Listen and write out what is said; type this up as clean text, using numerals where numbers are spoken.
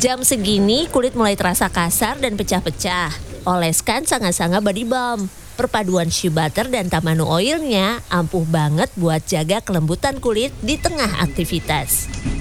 Jam segini kulit mulai terasa kasar dan pecah-pecah. Oleskan Sanga-Sanga Body Balm. Perpaduan shea butter dan tamanu oilnya ampuh banget buat jaga kelembutan kulit di tengah aktivitas.